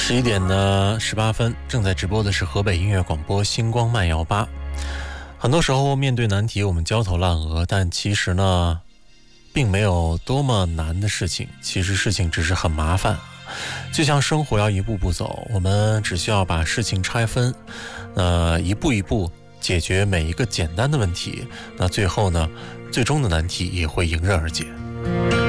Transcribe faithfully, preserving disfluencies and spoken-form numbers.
十一点的十八分，正在直播的是河北音乐广播星光慢摇吧。很多时候面对难题，我们焦头烂额，但其实呢，并没有多么难的事情，其实事情只是很麻烦。就像生活要一步步走，我们只需要把事情拆分，呃，一步一步解决每一个简单的问题，那最后呢，最终的难题也会迎刃而解。